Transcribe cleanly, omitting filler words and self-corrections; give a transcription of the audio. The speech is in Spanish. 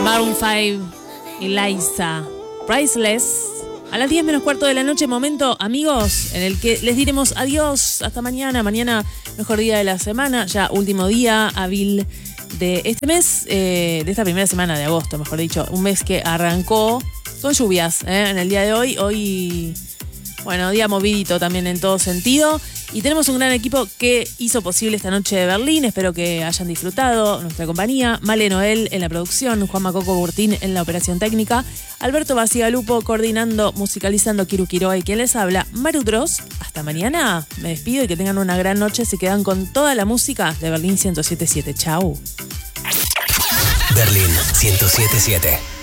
Maroon 5 y Liza, Priceless. A las 10 menos cuarto de la noche, momento, amigos, en el que les diremos adiós hasta mañana. Mañana, mejor día de la semana, ya último día hábil de este mes, de esta primera semana de agosto, mejor dicho. Un mes que arrancó con lluvias, en el día de hoy. Hoy, bueno, día movidito también en todo sentido. Y tenemos un gran equipo que hizo posible esta noche de Berlín. Espero que hayan disfrutado nuestra compañía. Male Noel en la producción, Juan Macoco Burtín en la operación técnica, Alberto Bacigalupo coordinando, musicalizando, Kiru Quiroga y quien les habla, Maru Dross. Hasta mañana. Me despido y que tengan una gran noche. Se quedan con toda la música de Berlín 107.7. Chau. Berlín 107.7.